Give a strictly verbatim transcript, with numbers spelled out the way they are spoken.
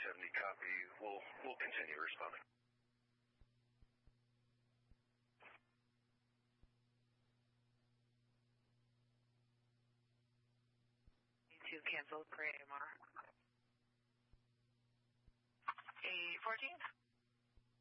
seventy, copy. We'll, we'll continue responding. To cancel for A M R. A fourteen?